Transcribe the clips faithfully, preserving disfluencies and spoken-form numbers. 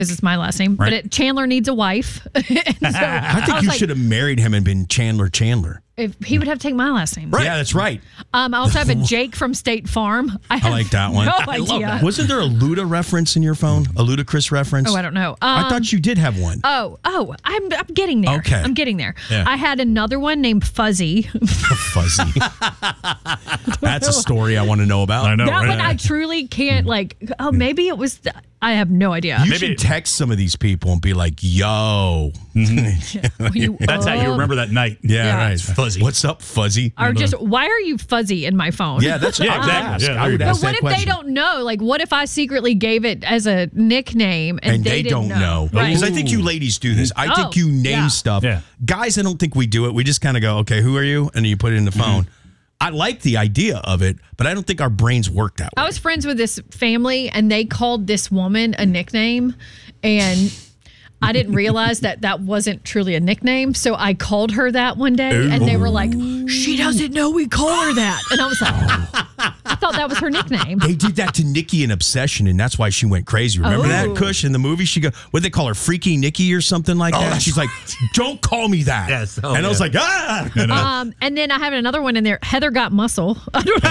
because it's my last name. Right. But it, Chandler needs a wife. so I think I you like, should have married him and been Chandler Chandler. If he would have taken my last name. Right. Yeah, that's right. Um, I also have a Jake from State Farm. I, have I like that one. No I idea. love that. Wasn't there a Luda reference in your phone? A Ludacris reference? Oh, I don't know. Um, I thought you did have one. Oh, oh, I'm, I'm getting there. Okay. I'm getting there. Yeah. I had another one named Fuzzy. Fuzzy. That's a story I want to know about. I know. That right? one I truly can't, like, oh, maybe it was, the, I have no idea. You Maybe- should text some of these people and be like, yo. You- That's how you oh. remember that night. Yeah, Yeah. right. It's fuzzy. What's up, Fuzzy? Or just, why are you fuzzy in my phone? Yeah, that's Yeah, I would exactly. ask. Yeah, there I you would go. ask But what that if question. they don't know? Like, what if I secretly gave it as a nickname and, and they, didn't don't know. Right. Because I think you ladies do this. I Oh, think you name yeah. stuff. Yeah. Guys, I don't think we do it. We just kind of go, okay, who are you? And then you put it in the phone. I like the idea of it, but I don't think our brains work that way. I was friends with this family, and they called this woman a nickname, and I didn't realize that that wasn't truly a nickname. So I called her that one day, and they were like, "She doesn't know we call her that," and I was like, "I thought that was her nickname." They did that to Nikki in Obsession, and that's why she went crazy. Remember Oh. that, Kush? In the movie, she go, what they call her, Freaky Nikki or something like that? that's She's like, don't call me that. Yes. Oh, and I was yeah. like, ah. Um, and then I have another one in there. Heather got muscle. I don't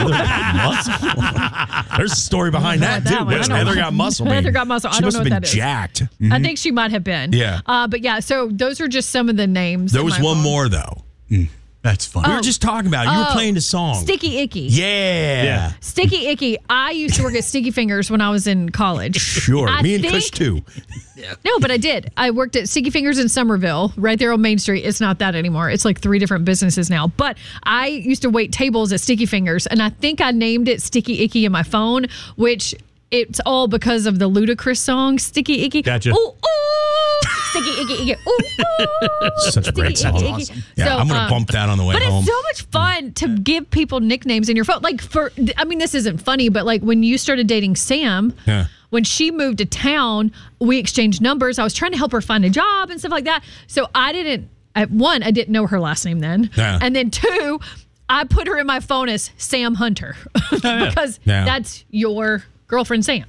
know. There's a story behind I don't that, know too. what that one. What's I don't Heather know. got muscle Heather mean? got muscle. I She don't must know have what been that is. jacked. I think she might have been. Yeah. Uh, but yeah, so those are just some of the names. There in was my one phone. more, though. That's fun. We were just talking about it. You were Oh, playing the song. Sticky Icky. Yeah. Yeah. Sticky Icky. I used to work at Sticky Fingers when I was in college. Sure. I Me and think- Kush, too. No, but I did. I worked at Sticky Fingers in Somerville, right there on Main Street. It's not that anymore. It's like three different businesses now. But I used to wait tables at Sticky Fingers, and I think I named it Sticky Icky in my phone, which it's all because of the Ludacris song, Sticky Icky. Gotcha. Ooh, ooh. Sticky Icky Icky. Ooh, ooh. Such a great Sticky, song. Icky, Icky. Yeah, So, I'm going to um, bump that on the way But home. it's so much fun to give people nicknames in your phone. Like for, I mean, this isn't funny, but like when you started dating Sam, Yeah. when she moved to town, we exchanged numbers. I was trying to help her find a job and stuff like that. So I didn't, at one, I didn't know her last name then. Yeah. And then two, I put her in my phone as Sam Hunter because Yeah. that's your girlfriend, Sam.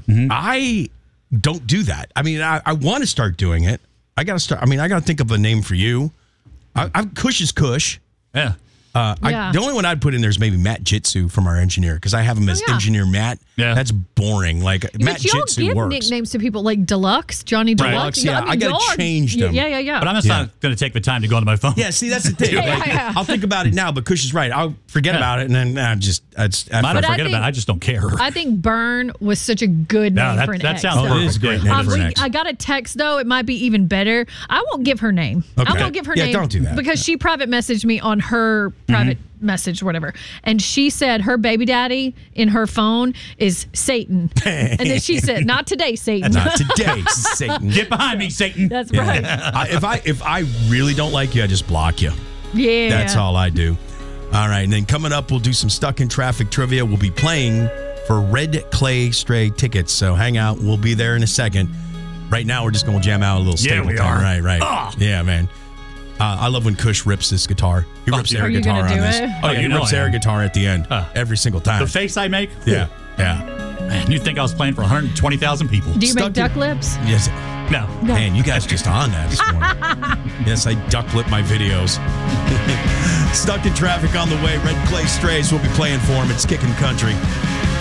I don't do that. I mean, I, I want to start doing it. I got to start. I mean, I got to think of a name for you. I, I'm Kush is Kush. Yeah. Uh, Yeah. I, the only one I'd put in there is maybe Matt Jitsu from our engineer because I have him as yeah. engineer Matt. Yeah. That's boring. Like Matt But you don't Jitsu give works. nicknames to people like Deluxe, Johnny Right. Deluxe. Deluxe, yeah, I gotta y'all are- change them. Yeah, yeah, yeah. But I'm just Yeah. not going to take the time to go onto my phone. Yeah, see, that's the thing. Yeah, Like, yeah. I'll think about it now, but Kush is right. I'll forget Yeah. about it, and then I just, I just I don't But I forget think- about it. I just don't care. I think Burn was such a good No, name that- for an that ex. sounds Oh, it is a great perfect. name Um, for an we- ex. I got a text though. It might be even better. I won't give her name. Okay. I won't give her Yeah, name. don't do that. because she private messaged me on her private message, or whatever, and she said her baby daddy in her phone is Satan, and then she said, "Not today, Satan." Not today, Satan. Get behind me, Satan. That's right. I, if I if I really don't like you, I just block you. Yeah, That's all I do. All right, and then coming up, we'll do some Stuck in Traffic trivia. We'll be playing for Red Clay Stray tickets, so hang out. We'll be there in a second. Right now, we're just going to jam out a little Yeah, Stapleton. we are. Right, right. Ah. Yeah, man. Uh, I love when Kush rips this guitar. He Oh, rips yeah. air Are you guitar gonna on do this. it? Oh, Oh, yeah, you he know rips I air am. guitar at the end Huh. every single time. The face I make? Yeah, yeah. Man, you'd think I was playing for one hundred twenty thousand people. Do you Stuck make duck lips? Yes. No. Man, you guys just on that this morning. Yes, I duck lip my videos. Stuck in Traffic on the way. Red Clay Strays will be playing for him. It's Kickin' Country.